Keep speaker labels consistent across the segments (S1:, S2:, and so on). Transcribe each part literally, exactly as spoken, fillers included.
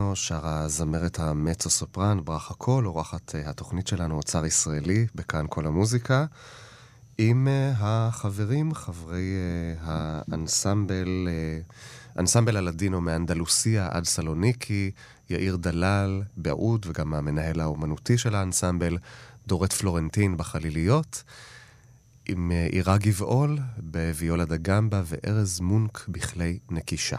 S1: פיאנו, שרה זמרת המצו סופרן, ברכה קול, אורחת התוכנית שלנו, אוצר ישראלי, בכאן כל המוזיקה, עם החברים, חברי האנסמבל, אנסמבל הלדינו מאנדלוסיה עד סלוניקי, יאיר דלל בעוד, וגם המנהל האומנותי של האנסמבל, דורט פלורנטין בחליליות, עם עירה גבעול בוויולה דגמבה וארז מונק בכלי נקישה.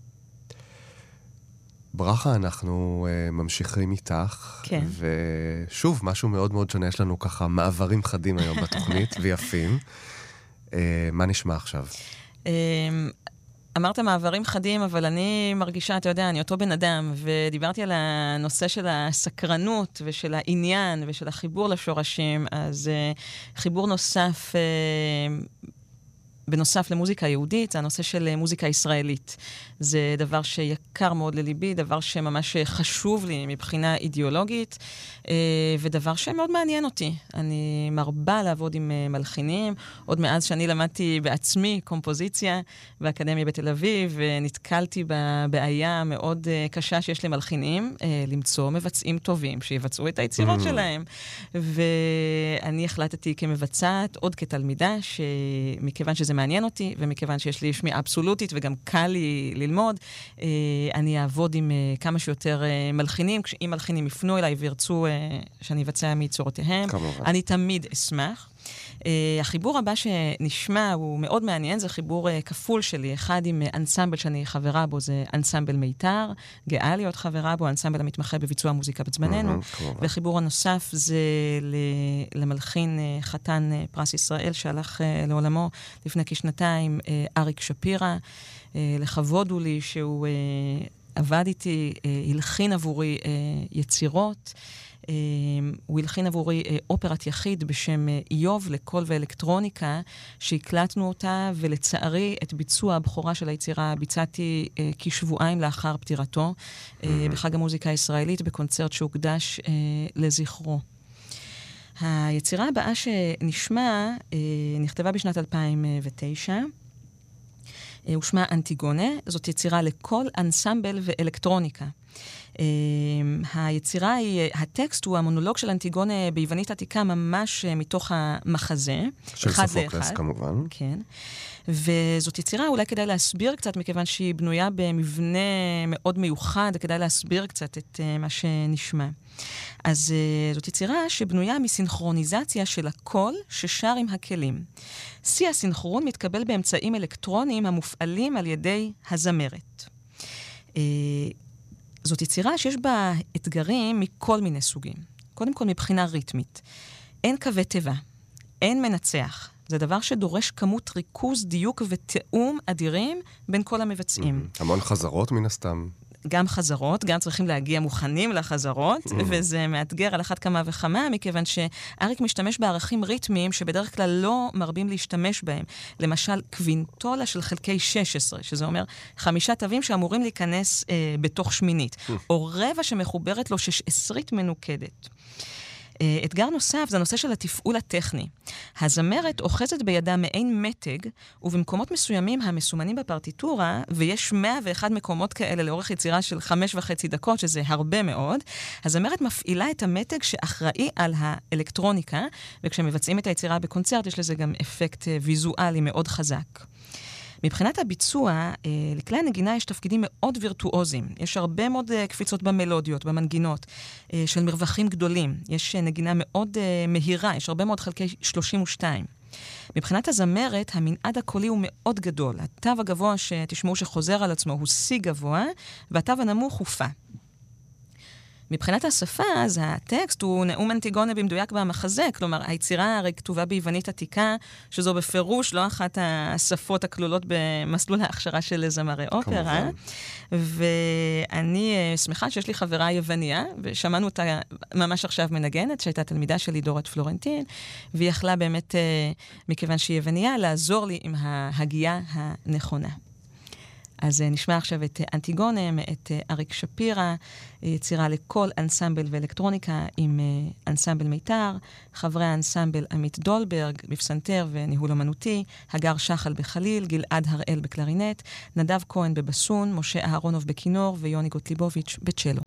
S1: ברכה, אנחנו uh, ממשיכים איתך.
S2: כן.
S1: ושוב, משהו מאוד מאוד שונה, יש לנו ככה מעברים חדים היום בתוכנית, ויפים. Uh, מה נשמע עכשיו?
S2: Um, אמרת מעברים חדים, אבל אני מרגישה, אתה יודע, אני אותו בן אדם, ודיברתי על הנושא של הסקרנות ושל העניין ושל החיבור לשורשים, אז uh, חיבור נוסף... Uh, בנוסף למוזיקה יהודית, זה הנושא של מוזיקה ישראלית. זה דבר שיקר מאוד לליבי, דבר שממש חשוב לי מבחינה אידיאולוגית, ודבר שמאוד מעניין אותי. אני מרבה לעבוד עם מלחינים, עוד מאז שאני למדתי בעצמי קומפוזיציה באקדמיה בתל אביב, ונתקלתי בבעיה מאוד קשה שיש למלחינים, למצוא מבצעים טובים שיבצעו את היצירות שלהם. ואני החלטתי כמבצעת, עוד כתלמידה, שמכיוון שזה מעניין אותי, ומכיוון שיש לי שמיעה אבסולוטית, וגם קל לי ללמוד, אני אעבוד עם כמה שיותר מלחינים, אם מלחינים יפנו אליי וירצו שאני אבצע מיצירותיהם, אני תמיד אשמח. החיבור הבא שנשמע הוא מאוד מעניין, זה חיבור כפול שלי, אחד עם אנסמבל שאני חברה בו, זה אנסמבל מיתר, גאה להיות חברה בו, אנסמבל המתמחה בביצוע מוזיקה בזמננו, וחיבור הנוסף זה למלחין חתן פרס ישראל שהלך לעולמו לפני כשנתיים, אריק שפירא, לכבוד הוא לי שהוא עבד איתי, הלחין עבורי יצירות, הוא הלחין עבורי אופרת יחיד בשם איוב לקול ואלקטרוניקה, שהקלטנו אותה, ולצערי את ביצוע הבכורה של היצירה ביצעתי כשבועיים לאחר פטירתו, בחג המוזיקה הישראלית, בקונצרט שהוקדש לזכרו. היצירה הבאה שנשמע נכתבה בשנת אלפיים ותשע, הוא שמה אנטיגונה, זאת יצירה לכל אנסמבל ואלקטרוניקה. Uh, היצירה היא, הטקסט הוא המונולוג של אנטיגונה ביוונית עתיקה, ממש uh, מתוך המחזה.
S1: של סופוקלס כמובן.
S2: כן. וזאת יצירה, אולי כדאי להסביר קצת, מכיוון שהיא בנויה במבנה מאוד מיוחד, כדאי להסביר קצת את uh, מה שנשמע. אז uh, זאת יצירה שבנויה מסינכרוניזציה של הקול ששר עם הכלים. שיא הסינכרון מתקבל באמצעים אלקטרוניים המופעלים על ידי הזמרת. Uh, זאת יצירה שיש בה אתגרים מכל מיני סוגים. קודם כל מבחינה ריתמית. אין קווי טבע, אין מנצח. זה דבר שדורש כמות ריכוז, דיוק ותאום אדירים בין כל המבצעים.
S1: Mm-hmm. המון חזרות מן הסתם.
S2: גם חזרות, גם צריכים להגיע מוכנים לחזרות, mm-hmm. וזה מאתגר על אחת כמה וכמה, מכיוון שאריק משתמש בערכים ריתמיים שבדרך כלל לא מרבים להשתמש בהם. למשל, קווינטולה של חלקי שש עשרה, שזה אומר חמישה תווים שאמורים להיכנס אה, בתוך שמינית, mm-hmm. או רבע שמחוברת לו שש עשרית מנוקדת. אתגר נוסף זה הנושא של התפעול הטכני. הזמרת אוחזת בידה מעין מתג, ובמקומות מסוימים המסומנים בפרטיטורה, ויש מאה ואחד מקומות כאלה לאורך יצירה של חמש וחצי דקות, שזה הרבה מאוד, הזמרת מפעילה את המתג שאחראי על האלקטרוניקה, וכשמבצעים את היצירה בקונצרט יש לזה גם אפקט ויזואלי מאוד חזק. מבחינת הביצוע, לכלי הנגינה יש תפקידים מאוד וירטואוזיים. יש הרבה מאוד קפיצות במלודיות, במנגינות, של מרווחים גדולים. יש נגינה מאוד מהירה, יש הרבה מאוד חלקי שלושים ושתיים. מבחינת הזמרת, המנעד הקולי הוא מאוד גדול. התו הגבוה שתשמעו שחוזר על עצמו הוא סי גבוה, והתו הנמוך הוא פה. מבחינת השפה, אז הטקסט הוא נאום אנטיגונה במדויק במחזה, כלומר, היצירה הרי כתובה ביוונית עתיקה, שזו בפירוש לא אחת השפות הכלולות במסלול ההכשרה של זמרי אופרה, ואני שמחה שיש לי חברה יווניה, ושמענו אותה ממש עכשיו מנגנת, שהייתה תלמידה שלי דורט פלורנטין, והיא יכלה באמת, מכיוון שהיא יווניה, לעזור לי עם ההגייה הנכונה. אז נשמע עכשיו את אנטיגונה, את אריק שפירא, יצירה לכל אנסמבל ואלקטרוניקה עם אנסמבל מיתר, חברי האנסמבל עמית דולברג בפסנתר וניהול אמנותי, הגר שחל בחליל, גלעד הראל בקלרינט, נדב כהן בבסון, משה אהרונוב בכינור ויוני גוטליבוביץ' בצ'לו.